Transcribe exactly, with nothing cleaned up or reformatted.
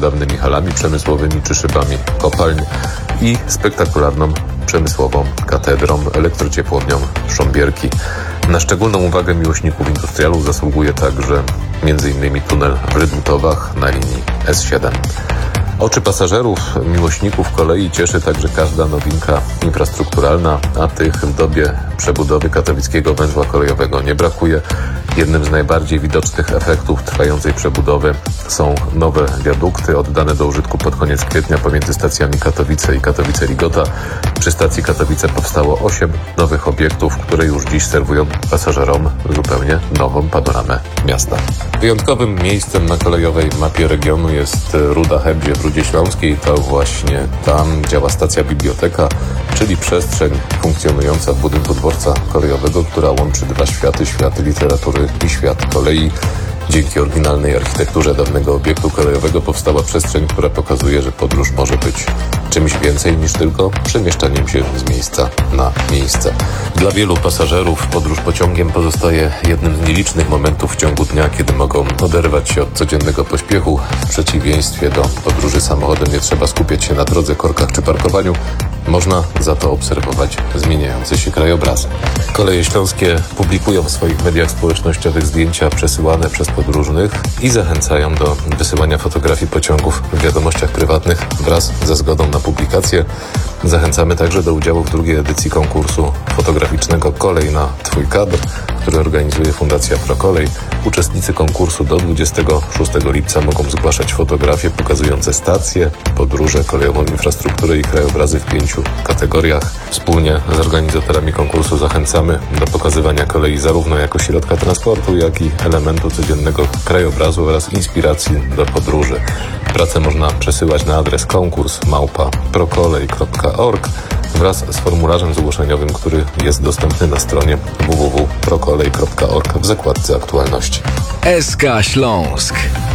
dawnymi halami przemysłowymi czy szybami kopalń i spektakularną przemysłową katedrą, elektrociepłownią Sząbierki. Na szczególną uwagę miłośników industrialu zasługuje także m.in. tunel w Rydmutowach na linii S siedem. Oczy pasażerów, miłośników kolei cieszy także każda nowinka infrastrukturalna, a tych w dobie przebudowy katowickiego węzła kolejowego nie brakuje. Jednym z najbardziej widocznych efektów trwającej przebudowy są nowe wiadukty oddane do użytku pod koniec kwietnia pomiędzy stacjami Katowice i Katowice-Rigota. Przy stacji Katowice powstało osiem nowych obiektów, które już dziś serwują pasażerom zupełnie nową panoramę miasta. Wyjątkowym miejscem na kolejowej mapie regionu jest Ruda Hebzie w Rudzie Śląskiej. To właśnie tam działa stacja biblioteka, czyli przestrzeń funkcjonująca w budynku dworca kolejowego, która łączy dwa światy, świat literatury i świat kolei. Dzięki oryginalnej architekturze dawnego obiektu kolejowego powstała przestrzeń, która pokazuje, że podróż może być czymś więcej niż tylko przemieszczaniem się z miejsca na miejsce. Dla wielu pasażerów podróż pociągiem pozostaje jednym z nielicznych momentów w ciągu dnia, kiedy mogą oderwać się od codziennego pośpiechu. W przeciwieństwie do podróży samochodem nie trzeba skupiać się na drodze, korkach czy parkowaniu. Można za to obserwować zmieniające się krajobrazy. Koleje Śląskie publikują w swoich mediach społecznościowych zdjęcia przesyłane przez podróżnych i zachęcają do wysyłania fotografii pociągów w wiadomościach prywatnych wraz ze zgodą na publikację. Zachęcamy także do udziału w drugiej edycji konkursu fotograficznego Kolej na Twój kadr, który organizuje Fundacja Prokolej. Uczestnicy konkursu do dwudziestego szóstego lipca mogą zgłaszać fotografie pokazujące stacje, podróże, kolejową infrastrukturę i krajobrazy w pięciu kategoriach. Wspólnie z organizatorami konkursu zachęcamy do pokazywania kolei zarówno jako środka transportu, jak i elementu codziennego krajobrazu oraz inspiracji do podróży. Pracę można przesyłać na adres konkurs małpa prokolej kropka org wraz z formularzem zgłoszeniowym, który jest dostępny na stronie w w w kropka prokolej kropka org w zakładce aktualności. S K Śląsk.